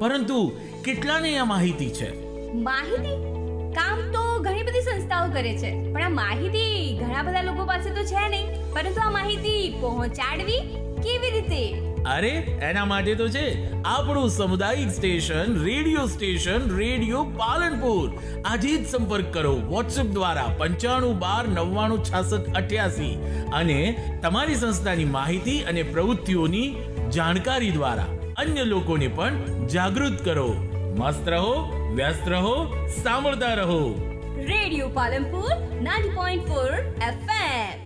પરંતુ કેટલાને આ માહિતી છે? માહિતી કામ તો ઘણી બધી સંસ્થાઓ કરે છે, પણ આ માહિતી ઘણા બધા લોકો પાસે તો છે નહીં. પરંતુ આ માહિતી પહોંચાડવી કેવી રીતે? અરે એના માટે તો છે આપણું સામુદાયિક સ્ટેશન રેડિયો પાલનપુર. આજે જ સંપર્ક કરો વોટ્સએપ દ્વારા 9512996688 અને તમારી સંસ્થાની માહિતી અને પ્રવૃત્તિઓની જાણકારી દ્વારા અન્ય લોકોને પણ જાગૃત કરો. મસ્ત રહો, વ્યસ્ત રહો, સાંભળતા રહો. Radio Palanpur 90.4 FM.